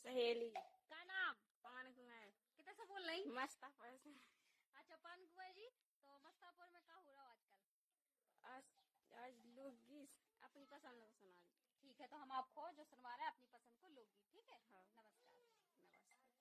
सहेली का नाम? पान कुमार कितने से बोल रही? मस्तापुर से। अच्छा पान कुमार जी, तो मस्तापुर में क्या हो रहा है आजकल? आज लोकगीत अपनी पसंद को सुना रही। ठीक है, तो हम आपको जो सुनवा रहे हैं अपनी पसंद को लोकगीत। ठीक है, हाँ। नमस्कार।